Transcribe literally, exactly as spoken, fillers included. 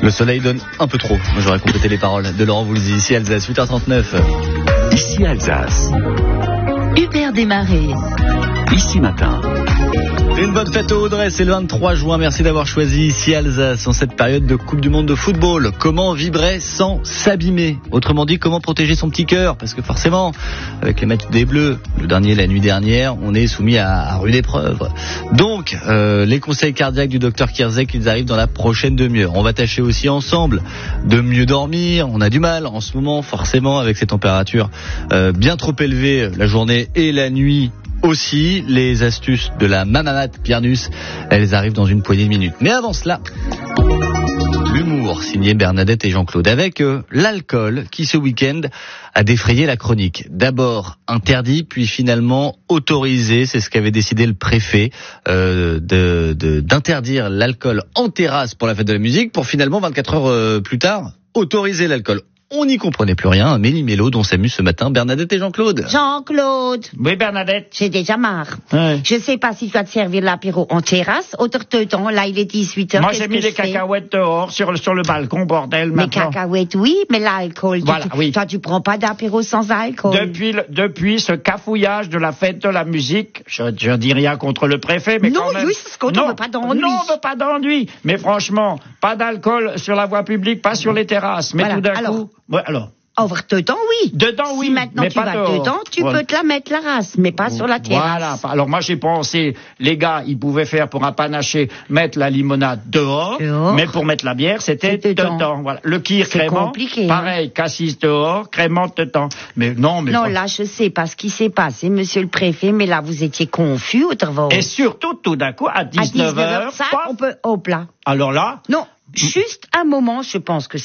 Le soleil donne un peu trop. Moi, j'aurais complété les paroles de Laurent Voulzy, ici Alsace, huit heures trente-neuf. Ici Alsace. Hubert Desmarais. Ici Matin. Une bonne fête au Audrey, c'est le vingt-trois juin. Merci d'avoir choisi ici Alsace en cette période de Coupe du Monde de football. Comment vibrer sans s'abîmer? Autrement dit, comment protéger son petit cœur? Parce que forcément, avec les matchs des Bleus, le dernier la nuit dernière, on est soumis à, à rude épreuve. Donc, euh, les conseils cardiaques du docteur Kierzek, ils arrivent dans la prochaine demi-heure. On va tâcher aussi ensemble de mieux dormir. On a du mal en ce moment, forcément, avec ces températures euh, bien trop élevées la journée et la nuit. Aussi, les astuces de la Mamamat Piernus, elles arrivent dans une poignée de minutes. Mais avant cela, l'humour, signé Bernadette et Jean-Claude, avec euh, l'alcool qui ce week-end a défrayé la chronique. D'abord interdit, puis finalement autorisé. C'est ce qu'avait décidé le préfet, euh, de, de, d'interdire l'alcool en terrasse pour la fête de la musique, pour finalement, vingt-quatre heures euh, plus tard, autoriser l'alcool. On n'y comprenait plus rien. Mélie Mélo, dont s'amuse ce matin Bernadette et Jean-Claude. Jean-Claude. Oui, Bernadette. J'ai déjà marre. Ouais. Je sais pas si tu vas te servir l'apéro en terrasse, autre temps, là il est dix-huit heures. Moi, qu'est-ce j'ai mis que les je fais? cacahuètes dehors, sur le, sur le balcon, bordel, Les maintenant. cacahuètes, oui, mais l'alcool. tu- Voilà, tu, oui. Toi, tu prends pas d'apéro sans alcool. Depuis, le- depuis ce cafouillage de la fête de la musique, je, je dis rien contre le préfet, mais Non, quand même... oui, c'est ce qu'on non, veut pas d'ennui. Non, on veut pas d'ennui. Mais franchement, pas d'alcool sur la voie publique, pas sur les terrasses. Mais Voilà, tout d'un alors. coup... Ouais, alors... Over dedans, oui. Dedans, oui, Si maintenant mais tu pas vas dehors. dedans, tu Ouais. peux te la mettre la race, mais pas sur la terrasse. Voilà. Alors moi j'ai pensé, les gars, ils pouvaient faire pour un panaché, mettre la limonade dehors, Dehors. mais pour mettre la bière, c'était C'est dedans. dedans. Voilà. Le kir C'est crément, compliqué, hein. pareil, cassis dehors, crément dedans. Mais non, mais Non, pas- là, je sais pas ce qui s'est passé, monsieur le préfet, mais là, vous étiez confus, autrement. Et surtout, tout d'un coup, à À dix-neuf heures, ça, on peut, hop là. alors là, Non, juste un moment, je pense que